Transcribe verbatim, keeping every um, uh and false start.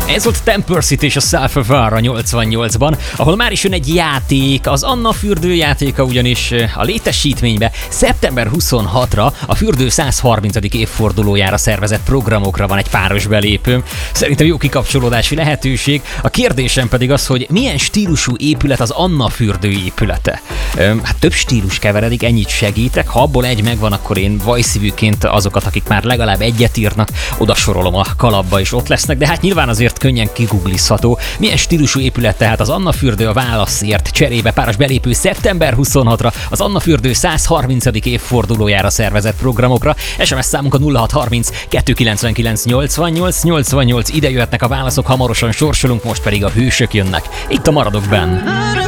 Ez volt Tempercity és a Self-Aware a nyolcvannyolcban, ahol már is jön egy játék, az Anna fürdő játéka, ugyanis a létesítménybe szeptember huszonhatodikánra a fürdő százharmincadik évfordulójára szervezett programokra van egy páros belépő. Szerintem jó kikapcsolódási lehetőség. A kérdésem pedig az, hogy milyen stílusú épület az Anna fürdő épülete. Öm, hát több stílus keveredik, ennyit segítek. Ha abból egy megvan, akkor én vajszívűként azokat, akik már legalább egyet írnak, oda sorolom a kalapba és ott lesznek, de hát nyilván azért könnyen kiguglizható. Milyen stílusú épület tehát az Anna fürdő, a válaszért cserébe páros belépő szeptember huszonhatodikánra az Anna fürdő százharmincadik évfordulójára szervezett programokra. es em es számunk a nulla hat harminc kettőszázkilencvenkilenc nyolcvannyolc nyolcvannyolc, ide jöhetnek a válaszok, hamarosan sorsolunk, most pedig a hősök jönnek. Itt a Maradok Benn.